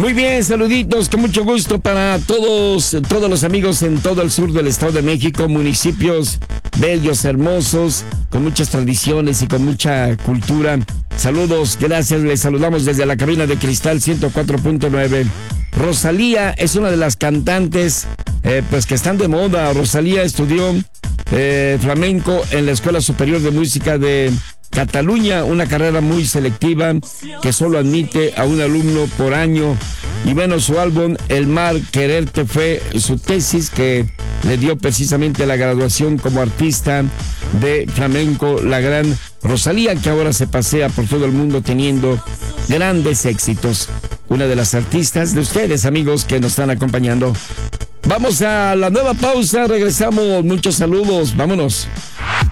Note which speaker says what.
Speaker 1: Muy bien, saluditos, con mucho gusto para todos los amigos en todo el sur del Estado de México, municipios bellos, hermosos, con muchas tradiciones y con mucha cultura. Saludos, gracias, les saludamos desde la cabina de Cristal 104.9. Rosalía es una de las cantantes pues que están de moda. Rosalía estudió flamenco en la Escuela Superior de Música de Cataluña, una carrera muy selectiva que solo admite a un alumno por año. Y bueno, su álbum El Mar Quererte fue su tesis que le dio precisamente la graduación como artista de flamenco, la gran Rosalía, que ahora se pasea por todo el mundo teniendo grandes éxitos. Una de las artistas de ustedes, amigos, que nos están acompañando. Vamos a la nueva pausa, regresamos, muchos saludos, vámonos.